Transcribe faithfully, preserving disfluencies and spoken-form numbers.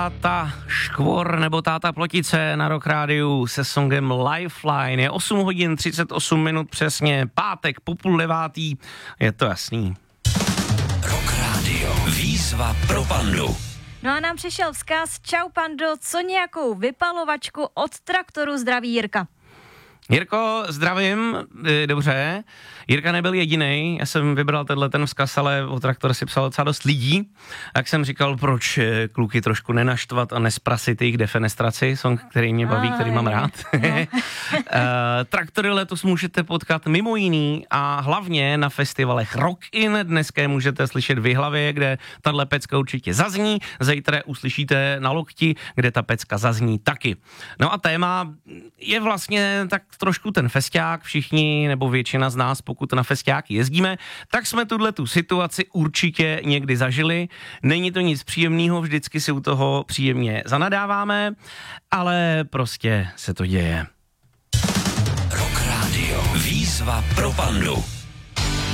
Táta Škvor nebo Táta Plotice na Rock Rádiu se songem Lifeline. Je osm hodin třicet osm minut přesně, pátek po půl devátý, je to jasný. Rock Radio, výzva pro Pandu. No a nám přišel vzkaz: čau Pando, co nějakou vypalovačku od traktoru zdraví Jirka. Jirko, zdravím, e, dobře. Jirka nebyl jedinej, já jsem vybral tenhle ten vzkaz, ale o traktor si psal docela dost lidí. Jak jsem říkal, proč kluky trošku nenaštvat a nesprasit jejich defenestraci, song, který mě baví, který mám rád. No. e, traktory letos můžete potkat mimo jiný a hlavně na festivalech Rock In. Dneska můžete slyšet v Jihlavě, kde tahle pecka určitě zazní. Zítra uslyšíte na Lokti, kde ta pecka zazní taky. No a téma je vlastně tak trošku ten festiák. Všichni nebo většina z nás, pokud na festiáky jezdíme, tak jsme tuhle tu situaci určitě někdy zažili. Není to nic příjemného, vždycky si u toho příjemně zanadáváme, ale prostě se to děje. Rock Radio, výzva pro Pandu.